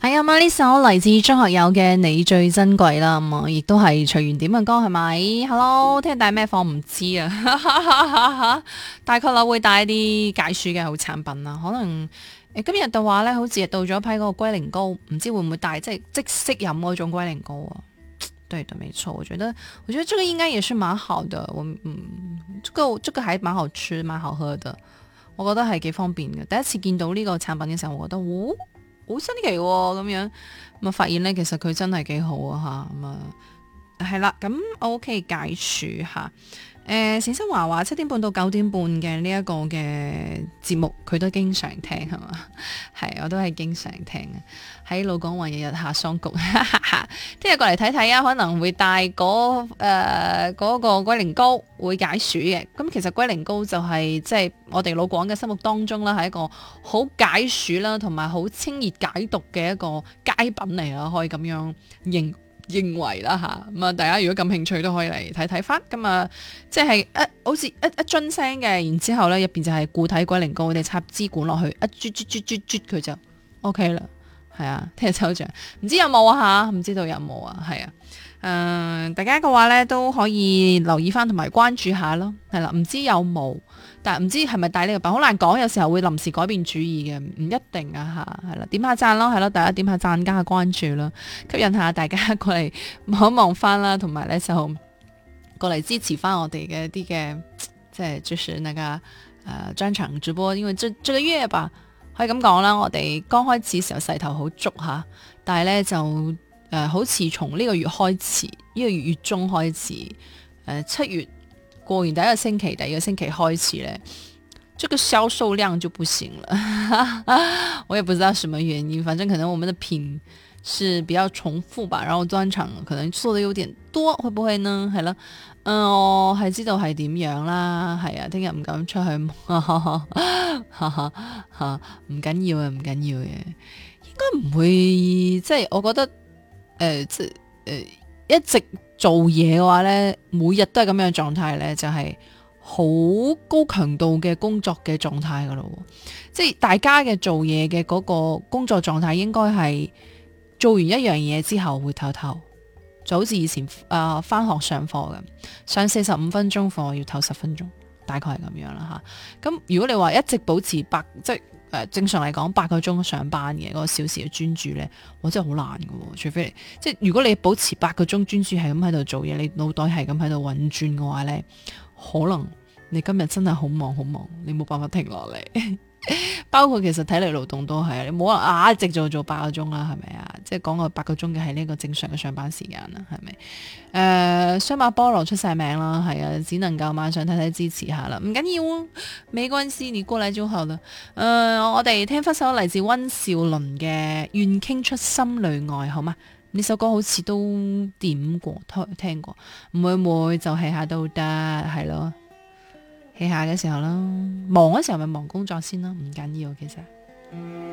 係啊嘛，呢首嚟自張學友嘅你最珍貴啦，咁啊，亦都係隨緣點嘅歌係咪 ？Hello，聽日帶咩貨唔知啊，大概率會帶啲解暑嘅好產品啦，可能今日嘅話咧，好似到咗批嗰個龜苓膏，唔知會唔會帶即係即食飲嗰種龜苓膏啊？對的，沒錯，我覺得這個應該也是蠻好的，這個還蠻好吃，蠻好喝的，我覺得係幾方便嘅。第一次見到呢個產品嘅時候，我覺得好新奇喎，咁樣咁啊，發現呢，其實佢真係幾好啊嚇，咁啊係啦，咁 OK 解暑嚇。冼新華話7點半到9點半嘅呢一個嘅節目，佢都經常聽係嘛？係，我都係經常聽喺老港雲日日下桑菊，聽日過嚟睇睇啊，可能會帶嗰個龜苓膏會解暑嘅。咁其實龜苓膏就係即係我哋老廣嘅心目當中啦，係一個好解暑啦，同埋好清熱解毒嘅一個佳品嚟啦，可以咁樣認為啦吓，咁啊大家如果感興趣都可以嚟睇睇翻，咁啊即係好似一樽聲嘅，然之後咧入邊就係固體龜苓膏，我哋插支管落去，一啜佢就 OK 啦，係啊，聽日抽獎，唔知有冇啊吓，唔知道有冇啊，係啊，大家嘅話咧都可以留意翻同埋關注下咯，係啦，唔知有冇，但係唔知係咪帶呢個品，好難講，有時候會臨時改變主意嘅，唔一定啊吓，係啦，點下讚咯，係咯，大家點下讚加下關注啦，吸引下大家過嚟望一望翻啦，同埋咧就過嚟支持翻我哋嘅一啲嘅，即係就是那個專場直播，因為這個月吧可以咁講啦，我哋剛開始時候勢頭好足吓，但係咧就好似從呢個月開始，呢個月中開始，7月過完第一個星期，第二個星期開始咧，這個銷售量就不行了。我也不知道什麼原因，反正可能我們的品是比較重複吧，然後專場可能做得有點多，會不會呢？係咯，我係知道係點樣啦，係啊，聽日唔敢出去，唔緊要啊，唔緊要嘅，應該唔會，即係我覺得。一直做嘢嘅話呢，每日都係咁樣嘅狀態呢，就係好高強度嘅工作嘅狀態噶咯。即係大家嘅做嘢嘅嗰個工作狀態，應該係做完一樣嘢之後會唞唞，就好似以前返學上課咁，上45分鐘課要唞10分鐘，大概係咁樣啦吓。咁如果你話一直保持即係正常嚟講8個鐘上班嘅嗰個小時嘅專注呢，我真係好難㗎喎。除非即係如果你保持8個鐘專注係咁喺度做嘢，你腦袋係咁喺度運轉嘅話呢，可能你今日真係好忙好忙，你冇辦法停落嚟。包括其實體力勞動都係，你冇可能一直做8個鐘啦，係咪啊？即係講個8個鐘嘅係呢個正常嘅上班時間啦，係咪？雙馬菠蘿出晒名啦，係啊，只能夠晚上睇睇支持下啦，唔緊要，沒關係，你過嚟就好啦。我哋聽翻首嚟自溫兆倫嘅《願傾出心裏愛》，好嗎？呢首歌好似都點過聽過，唔會就係下都得，係咯。起下嘅時候啦，忙嘅時候咪忙工作先啦，唔緊要其實。